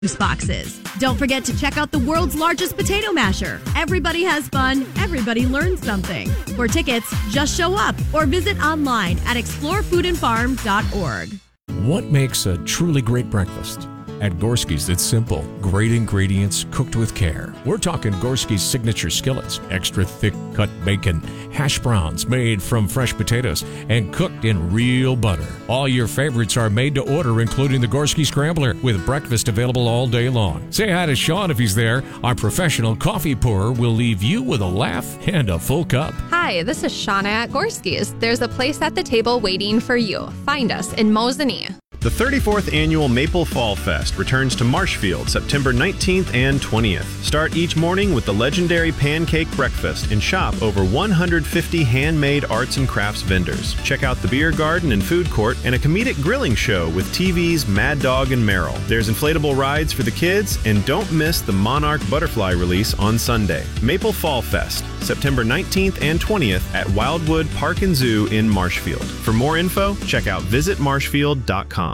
juice boxes. Don't forget to check out the world's largest potato masher. Everybody has fun. Everybody learns something. For tickets, just show up or visit online at explorefoodandfarm.org. What makes a truly great breakfast? At Gorski's, it's simple. Great ingredients cooked with care. We're talking Gorski's signature skillets, extra thick cut bacon, hash browns made from fresh potatoes, and cooked in real butter. All your favorites are made to order, including the Gorski Scrambler, with breakfast available all day long. Say hi to Sean if he's there. Our professional coffee pourer will leave you with a laugh and a full cup. Hi, this is Shauna at Gorski's. There's a place at the table waiting for you. Find us in Mosinee. The 34th Annual Maple Fall Fest returns to Marshfield September 19th and 20th. Start each morning with the legendary pancake breakfast and shop over 150 handmade arts and crafts vendors. Check out the beer garden and food court and a comedic grilling show with TV's Mad Dog and Merrill. There's inflatable rides for the kids, and don't miss the Monarch Butterfly release on Sunday. Maple Fall Fest, September 19th and 20th at Wildwood Park and Zoo in Marshfield. For more info, check out visitmarshfield.com.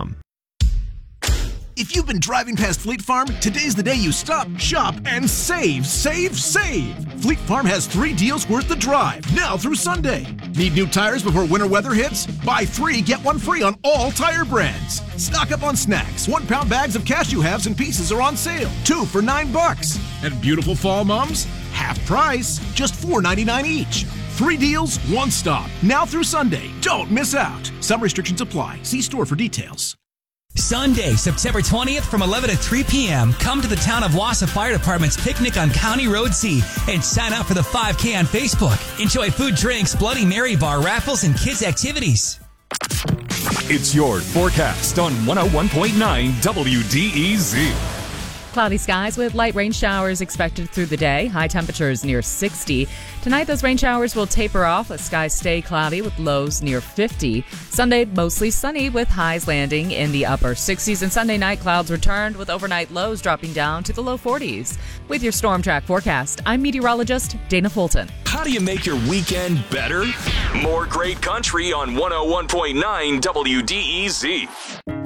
If you've been driving past Fleet Farm, today's the day you stop, shop, and save, save, save. Fleet Farm has 3 deals worth the drive, now through Sunday. Need new tires before winter weather hits? Buy 3, get 1 free on all tire brands. Stock up on snacks. 1-pound bags of cashew halves and pieces are on sale. 2 for $9. And beautiful fall mums? Half price, just $4.99 each. 3 deals, 1 stop. Now through Sunday. Don't miss out. Some restrictions apply. See store for details. Sunday, September 20th from 11 to 3 p.m. Come to the Town of Wausau Fire Department's picnic on County Road C and sign up for the 5K on Facebook. Enjoy food, drinks, Bloody Mary bar raffles, and kids' activities. It's your forecast on 101.9 WDEZ. Cloudy skies with light rain showers expected through the day. High temperatures near 60. Tonight, those rain showers will taper off as skies stay cloudy with lows near 50. Sunday, mostly sunny with highs landing in the upper 60s. And Sunday night, clouds returned with overnight lows dropping down to the low 40s. With your Storm Track forecast, I'm meteorologist Dana Fulton. How do you make your weekend better? More great country on 101.9 WDEZ.